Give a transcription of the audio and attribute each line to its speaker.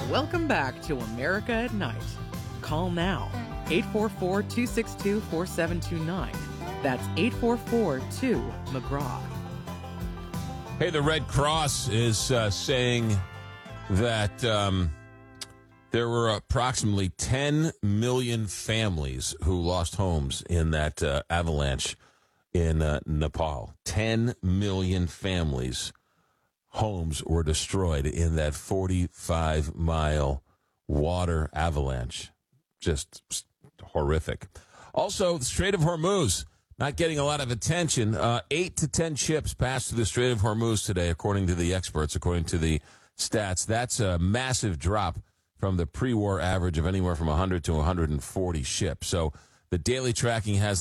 Speaker 1: Welcome back to America at Night. Call now, 844-262-4729. That's 844-2-McGraw.
Speaker 2: Hey, the Red Cross is saying that there were approximately 10 million families who lost homes in that avalanche in Nepal. 10 million families' homes were destroyed in that 45-mile water avalanche. Just horrific. Also, the Strait of Hormuz, not getting a lot of attention. 8 to 10 ships passed through the Strait of Hormuz today, according to the experts, according to the stats. That's a massive drop from the pre-war average of anywhere from 100 to 140 ships. So the daily tracking has